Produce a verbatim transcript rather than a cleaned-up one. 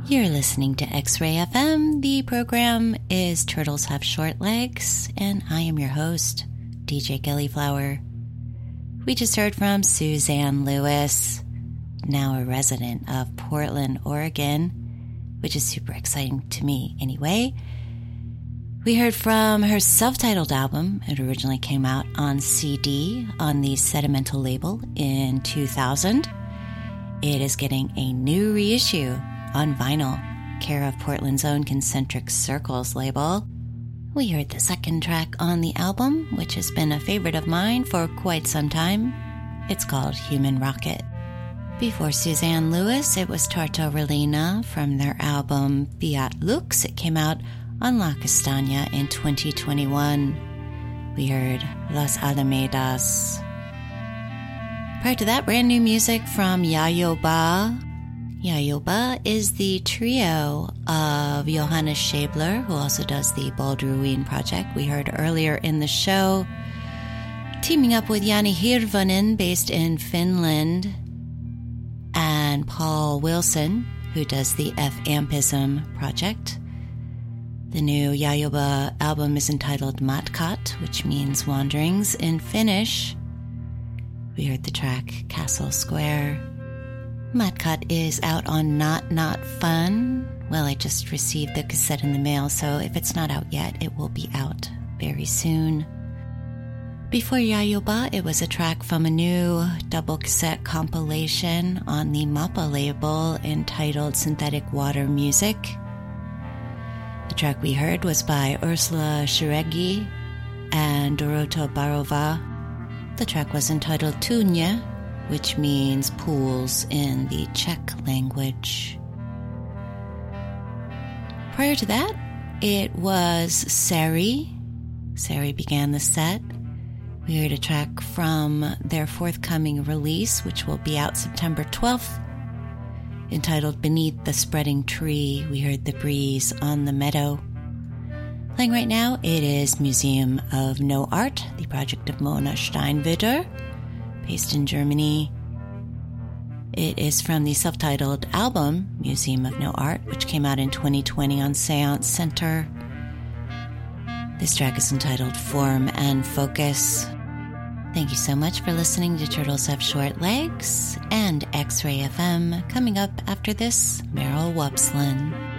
You're listening to X-Ray F M. The program is Turtles Have Short Legs, and I am your host, D J Gillyflower. We just heard from Suzanne Lewis, now a resident of Portland, Oregon, which is super exciting to me anyway. We heard from her self-titled album. It originally came out on C D on the Sedimental label in two thousand. It is getting a new reissue on vinyl, care of Portland's own Concentric Circles label. We heard the second track on the album, which has been a favorite of mine for quite some time. It's called Human Rocket. Before Suzanne Lewis, it was Tortorellina from their album Fiat Lux. It came out on La Castagna in twenty twenty-one. We heard Las Alamedas. Prior to that, brand new music from Yayoba. Yayoba is the trio of Johannes Schäbler, who also does the Baldruin project we heard earlier in the show, teaming up with Jani Hirvonen, based in Finland, and Paul Wilson, who does the F-Ampism project. The new Yayoba album is entitled Matkat, which means wanderings in Finnish. We heard the track Castle Square. Matkat is out on Not Not Fun. Well, I just received the cassette in the mail, so if it's not out yet, it will be out very soon. Before Yayoba, it was a track from a new double cassette compilation on the Mappa label entitled Synthetic Water Music. The track we heard was by Ursula Shiregi and Dorota Barova. The track was entitled Tunya, which means pools in the Czech language. Prior to that, it was Sari. Sari began the set. We heard a track from their forthcoming release, which will be out September twelfth. Entitled Beneath the Spreading Tree, we heard The Breeze on the Meadow. Playing right now, it is Museum of No Art, the project of Mona Steinwitter, based in Germany. It is from the self-titled album, Museum of No Art, which came out in twenty twenty on Seance Center. This track is entitled Form and Focus. Thank you so much for listening to Turtles Have Short Legs and X-Ray F M. Coming up after this, Meryl Wupsland.